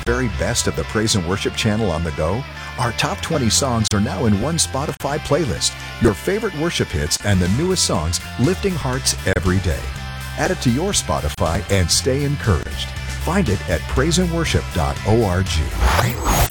very best of the Praise and Worship channel on the go? Our top 20 songs are now in one Spotify playlist. Your favorite worship hits and the newest songs lifting hearts every day. Add it to your Spotify and stay encouraged. Find it at praiseandworship.org.